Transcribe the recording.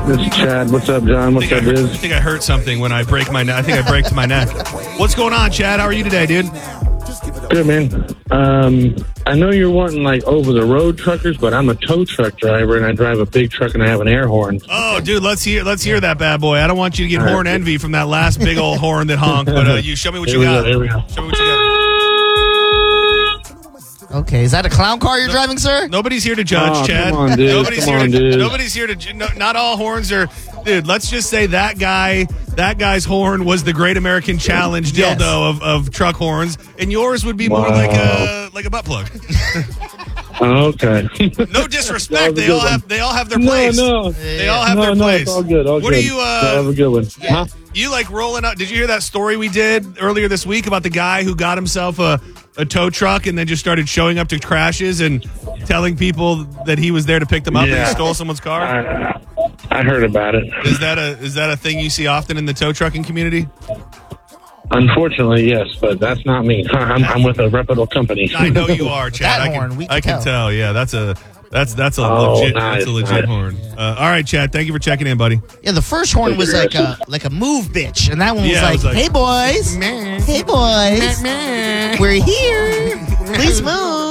This is Chad. What's up, John? What's up, I Biz? think I hurt something when I break my neck. I think I break to my neck. What's going on, Chad? How are you today, dude? Good, man. I know you're wanting, like, over-the-road truckers, but I'm a tow truck driver, and I drive a big truck, and I have an air horn. Oh, dude, let's hear that bad boy. I don't want you to get horn envy from that last big old horn that honked, but you show me what you got. Here we go. Show me what you got. Okay, is that a clown car you're driving, sir? Nobody's here to judge, Oh, Chad. come on, dude. Nobody's here to. Not all horns are. Dude, let's just say that guy's horn was the Great American Challenge dildo of truck horns, and yours would be more like a butt plug. Okay. No disrespect. They all have their place. No. They all have their place. It's all good. What are you? Have a good one. Huh? You like rolling up? Did you hear that story we did earlier this week about the guy who got himself a tow truck and then just started showing up to crashes and telling people that he was there to pick them up and he stole someone's car? I heard about it. Is that a thing you see often in the tow trucking community? Unfortunately, yes, but that's not me. I'm with a reputable company. I know you are, Chad. That horn, we I can can tell. Yeah, that's a legit nice, horn. All right, Chad. Thank you for checking in, buddy. Yeah, the first horn was like a move bitch, and that one was like, "Hey boys, hey boys, we're here. Please move."